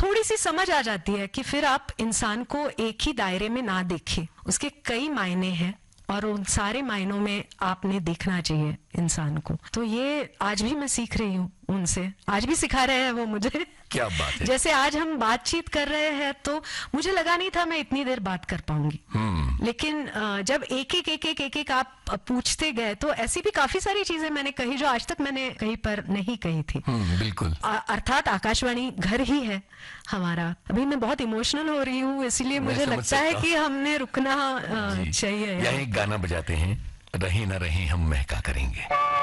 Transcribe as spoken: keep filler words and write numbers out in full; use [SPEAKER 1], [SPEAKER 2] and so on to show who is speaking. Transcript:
[SPEAKER 1] थोड़ी सी समझ आ जाती है कि फिर आप इंसान को एक ही दायरे में ना देखें, उसके कई मायने हैं और उन सारे मायनों में आपने देखना चाहिए इंसान को। तो ये आज भी मैं सीख रही हूँ उनसे, आज भी सिखा रहे हैं वो मुझे।
[SPEAKER 2] क्या बात है।
[SPEAKER 1] जैसे आज हम बातचीत कर रहे हैं तो मुझे लगा नहीं था मैं इतनी देर बात कर पाऊंगी, लेकिन जब एक एक एक एक एक एक आप पूछते गए तो ऐसी भी काफी सारी चीजें मैंने कही जो आज तक मैंने कहीं पर नहीं कही थी।
[SPEAKER 2] बिल्कुल।
[SPEAKER 1] अर्थात आकाशवाणी घर ही है हमारा। अभी मैं बहुत इमोशनल हो रही हूँ, इसलिए मुझे लगता है कि हमने रुकना चाहिए।
[SPEAKER 2] यही गाना बजाते हैं, रही ना रही हम महका करेंगे।